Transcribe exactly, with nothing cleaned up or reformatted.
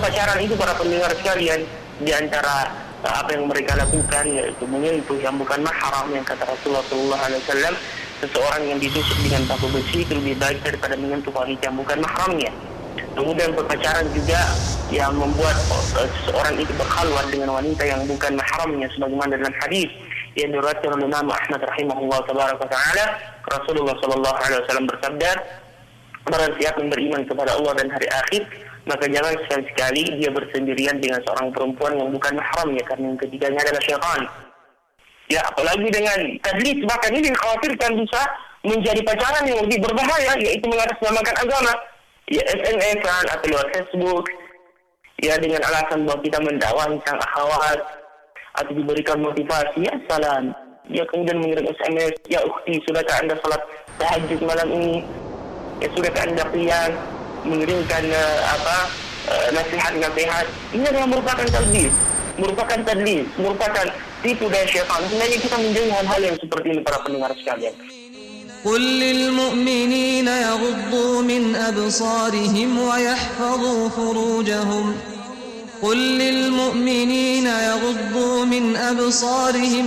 pacaran itu para pendengar sekalian, di antara uh, apa yang mereka lakukan yaitu menyentuh yang bukan mahram, yang kata Rasulullah Shallallahu Alaihi Wasallam, seseorang yang ditusuk dengan paku besi itu lebih baik daripada menyentuh wanita yang bukan mahramnya. Kemudian berpacaran juga yang membuat uh, seseorang itu berkhalwat dengan wanita yang bukan mahramnya, sebagaimana dalam hadis yang diriwayatkan oleh Imam Ahmad rahimahullah tabaraka taala, Rasulullah Shallallahu Alaihi Wasallam bersabda, barang siapa yang beriman kepada Allah dan hari akhir, maka jangan sekali-sekali dia bersendirian dengan seorang perempuan yang bukan mahramnya, karena yang ketiganya adalah syaitan. Ya, apalagi dengan tadlis, bahkan ini dikhawatirkan bisa menjadi pacaran yang lebih berbahaya, yaitu mengatasnamakan agama. Ya, S M S-an atau lewat Facebook, ya dengan alasan bahwa kita mendakwahi sang akhwat atau diberikan motivasi, ya salam. Ya kemudian mengirim S M S, ya ukhti, sudahkah anda salat tahajud malam ini? Ya sudahkah anda qiyam? Mengirimkan uh, apa uh, nasihat-nasihat. Ini adalah merupakan tadlis, merupakan tadlis, merupakan tipu daya syaitan. Sebenarnya kita menjauhi hal-hal yang seperti ini para pendengar sekalian. قل للمؤمنين يغضوا من أبصارهم ويحفظوا فروجهم قل للمؤمنين يغضوا من أبصارهم